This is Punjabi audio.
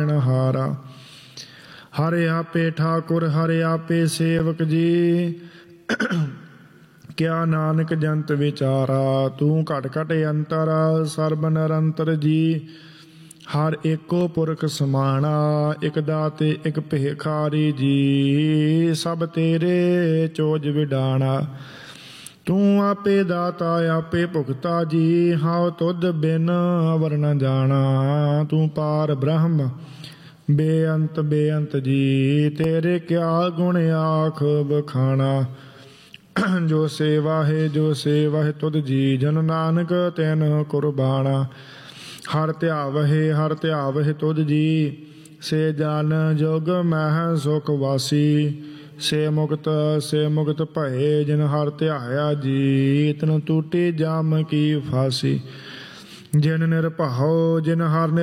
ਹਾਰਾ। ਹਰਿ ਆਪੇ ਠਾਕੁਰ ਹਰਿ ਆਪੇ ਸੇਵਕ ਜੀ, ਕਿਆ ਨਾਨਕ ਜੰਤ ਵਿਚਾਰਾ। ਤੂੰ ਘਟ ਘਟ ਅੰਤਰ ਸਰਬ ਨਿਰੰਤਰ ਜੀ, ਹਰ ਏਕੋ ਪੁਰਖ ਸਮਾਣਾ। ਇਕ ਦਾਤੇ ਇਕ ਭੇਖਾਰੀ ਜੀ, ਸਭ ਤੇਰੇ ਚੋਜ ਵਿਡਾਣਾ। ਤੂੰ ਆਪੇ ਦਾਤਾ ਆਪੇ ਭੁਗਤਾ ਜੀ, ਹਉ ਤੁਧ ਬਿਨ ਅਵਰ ਨ ਜਾਣਾ। ਤੂੰ ਪਾਰ ਬ੍ਰਹਮ ਬੇਅੰਤ ਬੇਅੰਤ ਜੀ, ਤੇਰੇ ਕਿਆ ਗੁਣ ਆਖ ਬਖਾਣਾ। ਜੋ ਸੇਵਾ ਹੈ ਜੋ ਸੇਵਾ ਹੈ ਤੁਧ ਜੀ, ਜਨ ਨਾਨਕ ਤੈਨ ਕੁਰਬਾਣਾ। ਹਰ ਧਿਆਵ ਹੈ ਤੁਧ ਜੀ, ਸੇ ਜਨ ਜੁਗ ਮਹਿ ਸੁਖ ਵਾਸੀ। ਸੇ ਮੁਕਤ ਭਏ ਜਿਨ ਹਰ ਧਿਆਇਆ ਜੀ, ਤਨ ਟੂਟੀ ਜਮ ਕੀ ਫਾਸੀ। ਜਿਨ ਨਿਰਭਉ ਜਿਨ ਹਰ